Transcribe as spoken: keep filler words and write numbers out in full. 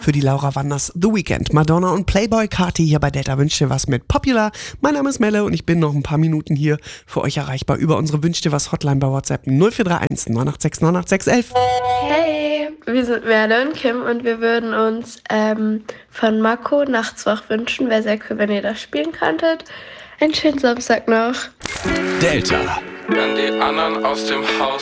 für die Laura Wanders The Weeknd. Madonna und Playboy Carti hier bei Delta Wünsch dir was mit Popular. Mein Name ist Melle und ich bin noch ein paar Minuten hier für euch erreichbar über unsere Wünsch dir was Hotline bei WhatsApp null vier drei eins neun acht sechs neun acht sechs eins eins. Hey, wir sind Merle und Kim und wir würden uns ähm, von Mako Nachts wach wünschen. Wäre sehr cool, wenn ihr das spielen könntet. Einen schönen Samstag noch. Delta. Wenn die anderen aus dem Haus